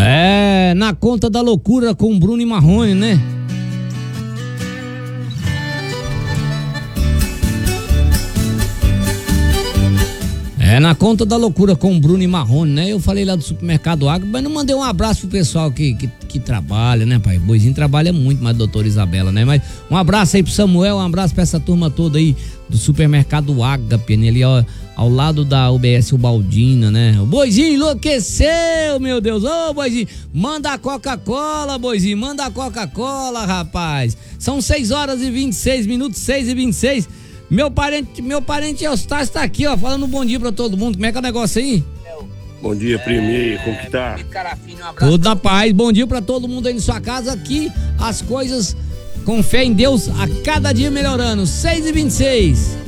É, na conta da loucura com Bruno e Marrone, né? É, na conta da loucura com Bruno e Marrone, né? Eu falei lá do supermercado Água, mas não mandei um abraço pro pessoal que trabalha, né, pai? Boizinho trabalha muito, mas doutora Isabela, né? Mas um abraço aí pro Samuel, um abraço pra essa turma toda aí do supermercado Ágape, né? Ali ao lado da UBS Ubaldina, né? O Boizinho enlouqueceu, meu Deus. Ô, Boizinho, manda a Coca-Cola, Boizinho, manda a Coca-Cola, rapaz. São 6h26, 6h26. Meu parente Eustácio tá aqui, ó, falando um bom dia pra todo mundo. Como é que é o negócio aí? Bom dia, primeiro, como que tá? Tudo na paz, bom dia pra todo mundo aí na sua casa. Aqui as coisas com fé em Deus a cada dia melhorando. 6h26.